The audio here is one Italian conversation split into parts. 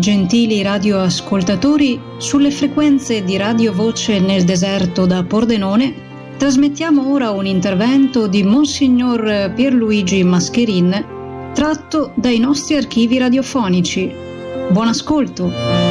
Gentili radioascoltatori, sulle frequenze di Radio Voce nel deserto da Pordenone trasmettiamo ora un intervento di Monsignor Pierluigi Mascherin tratto dai nostri archivi radiofonici. Buon ascolto!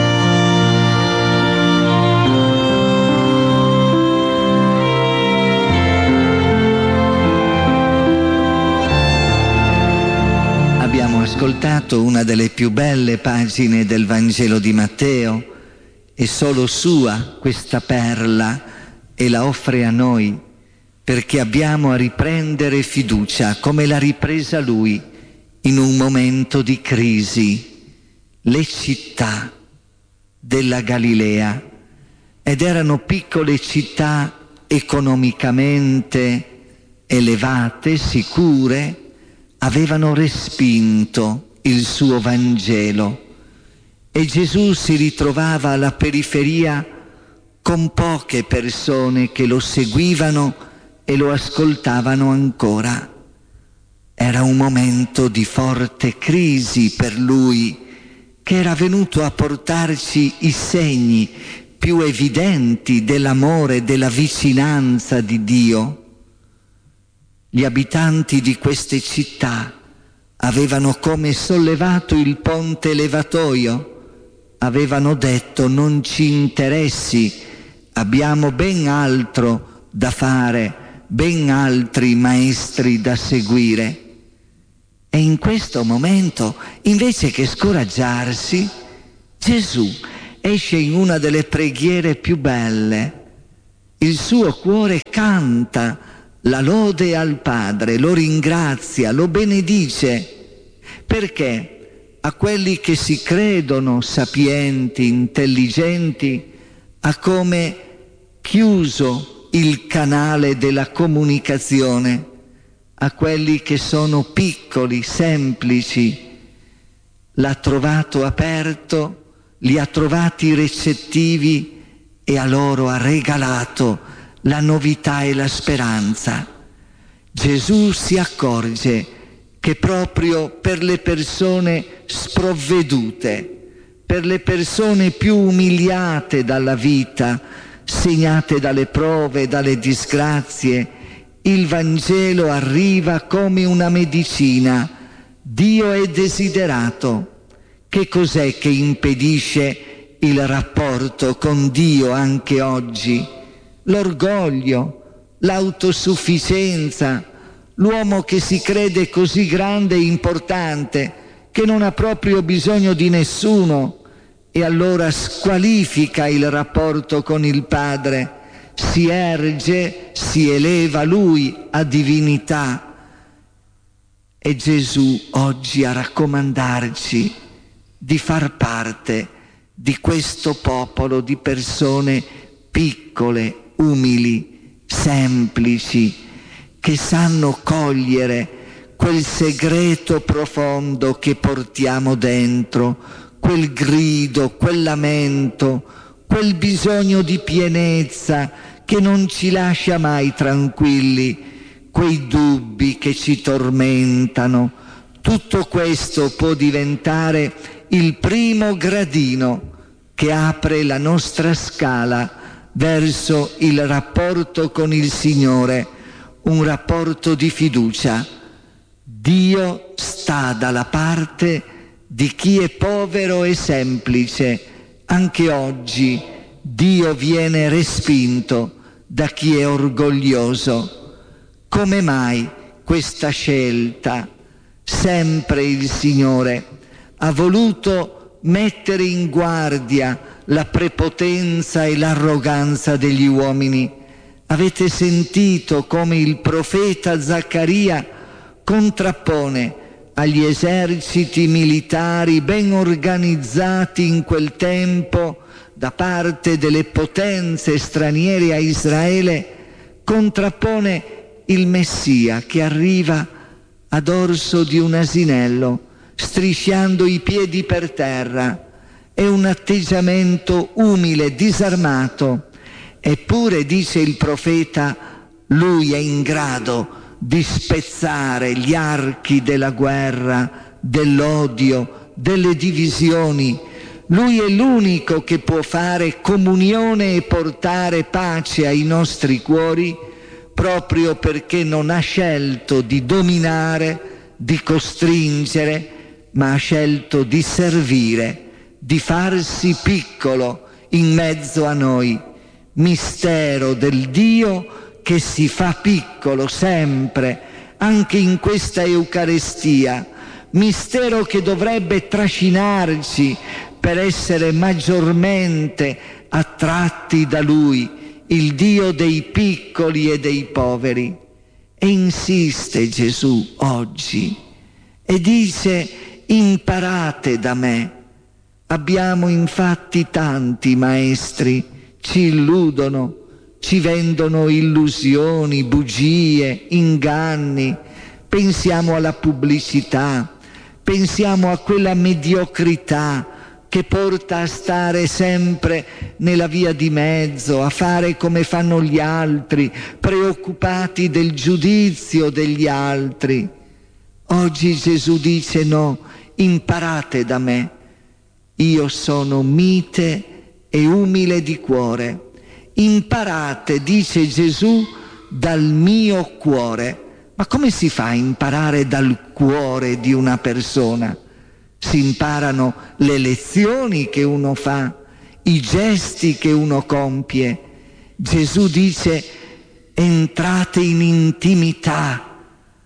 Abbiamo ascoltato una delle più belle pagine del Vangelo di Matteo, è solo sua questa perla e la offre a noi perché abbiamo a riprendere fiducia come l'ha ripresa lui in un momento di crisi. Le città della Galilea, ed erano piccole città economicamente elevate, sicure, avevano respinto il suo Vangelo e Gesù si ritrovava alla periferia con poche persone che lo seguivano e lo ascoltavano ancora. Era un momento di forte crisi per lui, che era venuto a portarci i segni più evidenti dell'amore e della vicinanza di Dio. Gli abitanti di queste città avevano come sollevato il ponte levatoio, avevano detto: non ci interessi, abbiamo ben altro da fare, ben altri maestri da seguire. E in questo momento, invece che scoraggiarsi, Gesù esce in una delle preghiere più belle. Il suo cuore canta la lode al Padre, lo ringrazia, lo benedice, perché a quelli che si credono sapienti, intelligenti, ha come chiuso il canale della comunicazione. A quelli che sono piccoli, semplici, l'ha trovato aperto, li ha trovati recettivi e a loro ha regalato la novità e la speranza. Gesù si accorge che proprio per le persone sprovvedute, per le persone più umiliate dalla vita, segnate dalle prove, dalle disgrazie, il Vangelo arriva come una medicina. Dio è desiderato. Che cos'è che impedisce il rapporto con Dio anche oggi? L'orgoglio, l'autosufficienza, l'uomo che si crede così grande e importante che non ha proprio bisogno di nessuno e allora squalifica il rapporto con il Padre, si erge, si eleva lui a divinità. E Gesù oggi a raccomandarci di far parte di questo popolo di persone piccole, umili, semplici, che sanno cogliere quel segreto profondo che portiamo dentro, quel grido, quel lamento, quel bisogno di pienezza che non ci lascia mai tranquilli, quei dubbi che ci tormentano. Tutto questo può diventare il primo gradino che apre la nostra scala verso il rapporto con il Signore, un rapporto di fiducia. Dio sta dalla parte di chi è povero e semplice. Anche oggi Dio viene respinto da chi è orgoglioso. Come mai questa scelta? Sempre il Signore ha voluto mettere in guardia la prepotenza e l'arroganza degli uomini. Avete sentito come il profeta Zaccaria contrappone agli eserciti militari ben organizzati in quel tempo da parte delle potenze straniere a Israele, contrappone il Messia che arriva a dorso di un asinello, strisciando i piedi per terra. È un atteggiamento umile, disarmato. Eppure, dice il profeta, lui è in grado di spezzare gli archi della guerra, dell'odio, delle divisioni, Lui è l'unico che può fare comunione e portare pace ai nostri cuori, proprio perché non ha scelto di dominare, di costringere, ma ha scelto di servire, di farsi piccolo in mezzo a noi. Mistero del Dio che si fa piccolo sempre, anche in questa Eucaristia. Mistero che dovrebbe trascinarci per essere maggiormente attratti da Lui, il Dio dei piccoli e dei poveri. E insiste Gesù oggi e dice: imparate da me. Abbiamo infatti tanti maestri, ci illudono, ci vendono illusioni, bugie, inganni. Pensiamo alla pubblicità, pensiamo a quella mediocrità che porta a stare sempre nella via di mezzo, a fare come fanno gli altri, preoccupati del giudizio degli altri. Oggi Gesù dice: no, imparate da me. Io sono mite e umile di cuore. Imparate, dice Gesù, dal mio cuore. Ma come si fa a imparare dal cuore di una persona? Si imparano le lezioni che uno fa, i gesti che uno compie. Gesù dice: entrate in intimità,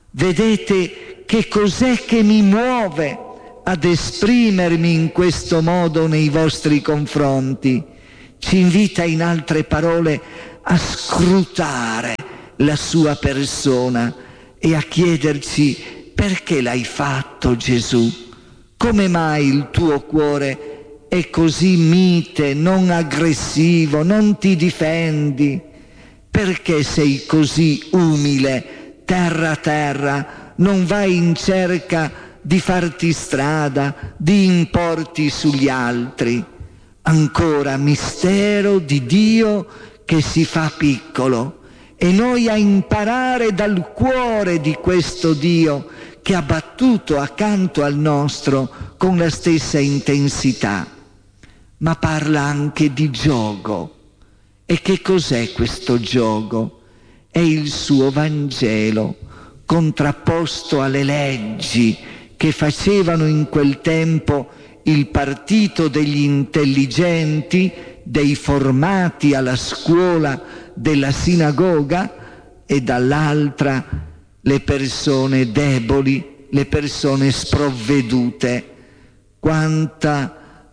vedete che cos'è che mi muove ad esprimermi in questo modo nei vostri confronti. Ci invita, in altre parole, a scrutare la sua persona e a chiederci: perché l'hai fatto, Gesù? Come mai il tuo cuore è così mite, non aggressivo, non ti difendi? Perché sei così umile, terra a terra, non vai in cerca di farti strada, di importi sugli altri? Ancora mistero di Dio che si fa piccolo, e noi a imparare dal cuore di questo Dio che ha battuto accanto al nostro con la stessa intensità. Ma parla anche di giogo. E che cos'è questo giogo? È il suo Vangelo, contrapposto alle leggi che facevano in quel tempo il partito degli intelligenti, dei formati alla scuola della sinagoga, e dall'altra le persone deboli, le persone sprovvedute. Quante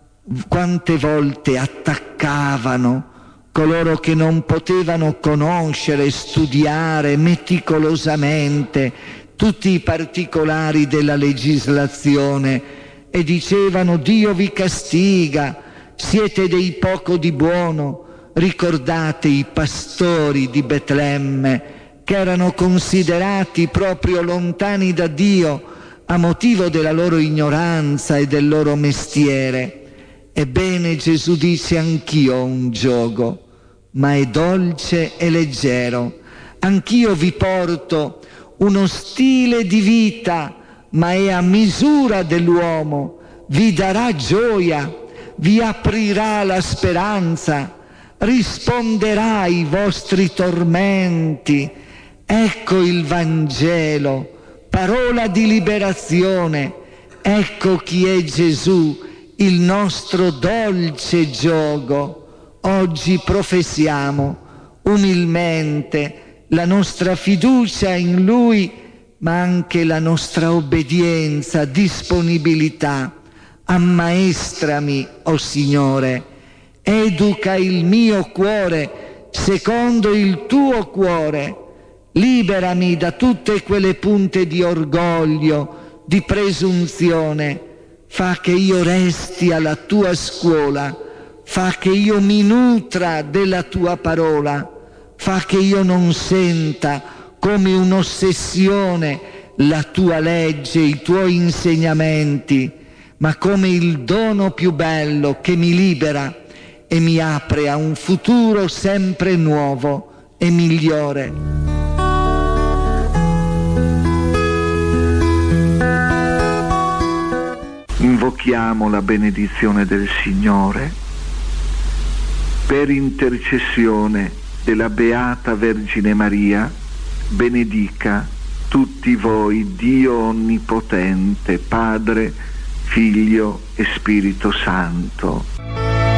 volte attaccavano coloro che non potevano conoscere, studiare meticolosamente tutti i particolari della legislazione, e dicevano: Dio vi castiga, siete dei poco di buono. Ricordate i pastori di Betlemme, che erano considerati proprio lontani da Dio a motivo della loro ignoranza e del loro mestiere. Ebbene, Gesù dice: anch'io ho un giogo, ma è dolce e leggero. Anch'io vi porto uno stile di vita, ma è a misura dell'uomo. Vi darà gioia, vi aprirà la speranza, risponderà ai vostri tormenti. Ecco il Vangelo, parola di liberazione. Ecco chi è Gesù, il nostro dolce giogo. Oggi professiamo umilmente la nostra fiducia in Lui, ma anche la nostra obbedienza, disponibilità. Ammaestrami, o Signore, educa il mio cuore secondo il tuo cuore. Liberami da tutte quelle punte di orgoglio, di presunzione. Fa che io resti alla tua scuola, fa che io mi nutra della tua parola, fa che io non senta come un'ossessione la tua legge, i tuoi insegnamenti, ma come il dono più bello che mi libera e mi apre a un futuro sempre nuovo e migliore. Invochiamo la benedizione del Signore. Per intercessione della Beata Vergine Maria, benedica tutti voi Dio Onnipotente, Padre, Figlio e Spirito Santo.